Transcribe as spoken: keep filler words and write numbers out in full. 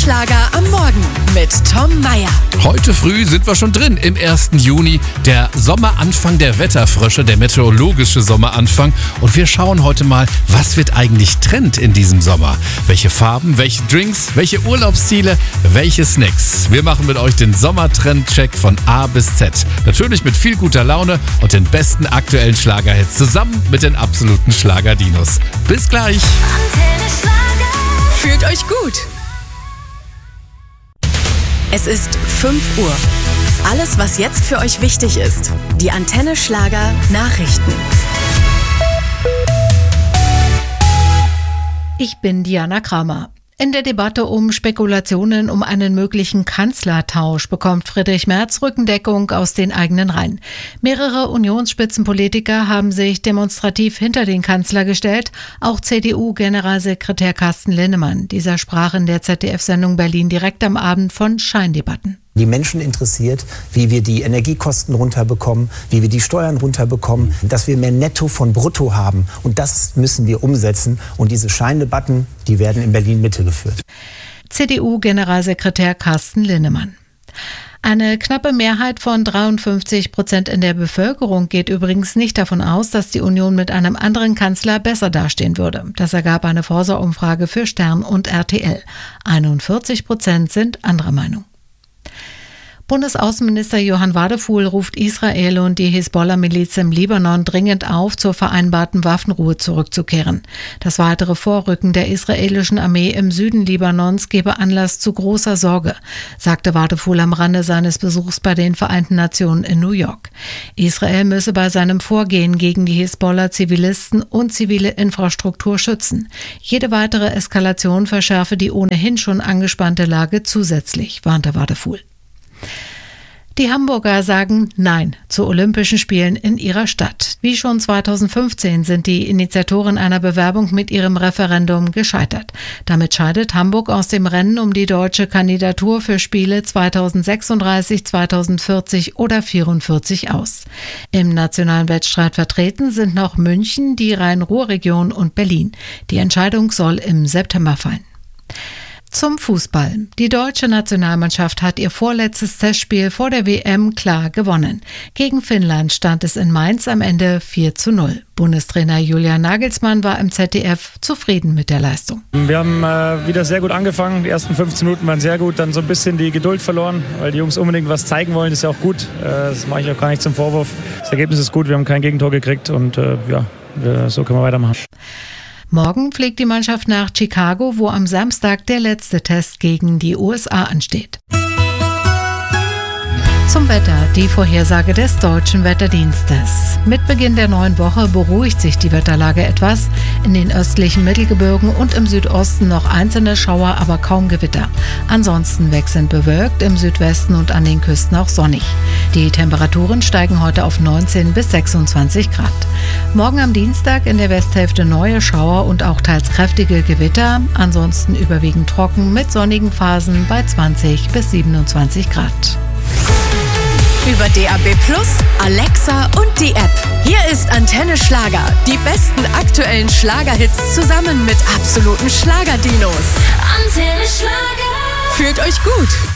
Schlager am Morgen mit Tom Meyer. Heute früh sind wir schon drin im ersten Juni, der Sommeranfang der Wetterfrösche, der meteorologische Sommeranfang. Und wir schauen heute mal, was wird eigentlich Trend in diesem Sommer? Welche Farben, welche Drinks, welche Urlaubsziele, welche Snacks? Wir machen mit euch den Sommertrend-Check von A bis Z. Natürlich mit viel guter Laune und den besten aktuellen Schlagerhits zusammen mit den absoluten Schlagerdinos. Bis gleich! Fühlt euch gut! Es ist fünf Uhr. Alles, was jetzt für euch wichtig ist. Die Antenne Schlager Nachrichten. Ich bin Diana Kramer. In der Debatte um Spekulationen um einen möglichen Kanzlertausch bekommt Friedrich Merz Rückendeckung aus den eigenen Reihen. Mehrere Unionsspitzenpolitiker haben sich demonstrativ hinter den Kanzler gestellt, auch C D U-Generalsekretär Carsten Linnemann. Dieser sprach in der Z D F-Sendung Berlin direkt am Abend von Scheindebatten. Die Menschen interessiert, wie wir die Energiekosten runterbekommen, wie wir die Steuern runterbekommen, dass wir mehr Netto von Brutto haben. Und das müssen wir umsetzen. Und diese Scheindebatten, die werden in Berlin-Mitte geführt. C D U-Generalsekretär Carsten Linnemann. Eine knappe Mehrheit von dreiundfünfzig Prozent in der Bevölkerung geht übrigens nicht davon aus, dass die Union mit einem anderen Kanzler besser dastehen würde. Das ergab eine Forsa-Umfrage für Stern und R T L. einundvierzig Prozent sind anderer Meinung. Bundesaußenminister Johann Wadefuhl ruft Israel und die Hisbollah-Miliz im Libanon dringend auf, zur vereinbarten Waffenruhe zurückzukehren. Das weitere Vorrücken der israelischen Armee im Süden Libanons gebe Anlass zu großer Sorge, sagte Wadefuhl am Rande seines Besuchs bei den Vereinten Nationen in New York. Israel müsse bei seinem Vorgehen gegen die Hisbollah Zivilisten und zivile Infrastruktur schützen. Jede weitere Eskalation verschärfe die ohnehin schon angespannte Lage zusätzlich, warnte Wadefuhl. Die Hamburger sagen Nein zu Olympischen Spielen in ihrer Stadt. Wie schon zweitausendfünfzehn sind die Initiatoren einer Bewerbung mit ihrem Referendum gescheitert. Damit scheidet Hamburg aus dem Rennen um die deutsche Kandidatur für Spiele zweitausendsechsunddreißig, zweitausendvierzig oder vierundvierzig aus. Im nationalen Wettstreit vertreten sind noch München, die Rhein-Ruhr-Region und Berlin. Die Entscheidung soll im September fallen. Zum Fußball. Die deutsche Nationalmannschaft hat ihr vorletztes Testspiel vor der W M klar gewonnen. Gegen Finnland stand es in Mainz am Ende vier zu null. Bundestrainer Julian Nagelsmann war im Z D F zufrieden mit der Leistung. Wir haben äh, wieder sehr gut angefangen. Die ersten fünfzehn Minuten waren sehr gut. Dann so ein bisschen die Geduld verloren, weil die Jungs unbedingt was zeigen wollen. Das ist ja auch gut. Äh, das mache ich auch gar nicht zum Vorwurf. Das Ergebnis ist gut. Wir haben kein Gegentor gekriegt und äh, ja, wir, so können wir weitermachen. Morgen fliegt die Mannschaft nach Chicago, wo am Samstag der letzte Test gegen die U S A ansteht. Zum Wetter, die Vorhersage des Deutschen Wetterdienstes. Mit Beginn der neuen Woche beruhigt sich die Wetterlage etwas. In den östlichen Mittelgebirgen und im Südosten noch einzelne Schauer, aber kaum Gewitter. Ansonsten wechselnd bewölkt, im Südwesten und an den Küsten auch sonnig. Die Temperaturen steigen heute auf neunzehn bis sechsundzwanzig Grad. Morgen am Dienstag in der Westhälfte neue Schauer und auch teils kräftige Gewitter. Ansonsten überwiegend trocken mit sonnigen Phasen bei zwanzig bis siebenundzwanzig Grad. Über D A B Plus, Alexa und die App. Hier ist Antenne Schlager. Die besten aktuellen Schlagerhits zusammen mit absoluten Schlagerdinos. Antenne Schlager. Fühlt euch gut!